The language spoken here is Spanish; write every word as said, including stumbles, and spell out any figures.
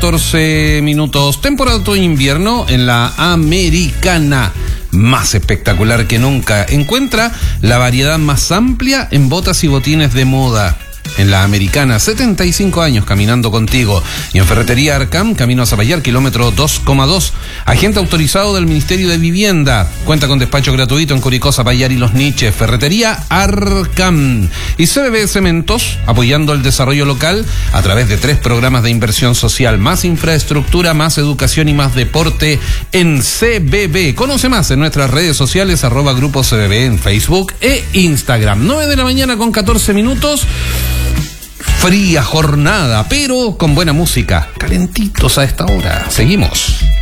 catorce minutos. Temporada otoño-invierno en la Americana. Más espectacular que nunca. Encuentra la variedad más amplia en botas y botines de moda. En la Americana, setenta y cinco años caminando contigo. Y en Ferretería Arcam, camino a Zapallar, kilómetro dos coma dos. Agente autorizado del Ministerio de Vivienda. Cuenta con despacho gratuito en Curicó, Zapallar y Los Niches. Ferretería Arcam. Y C B B Cementos, apoyando el desarrollo local a través de tres programas de inversión social. Más infraestructura, más educación y más deporte en C B B. Conoce más en nuestras redes sociales, arroba Grupo C B B en Facebook e Instagram. nueve de la mañana con catorce minutos. Fría jornada, pero con buena música. Calentitos a esta hora. Seguimos.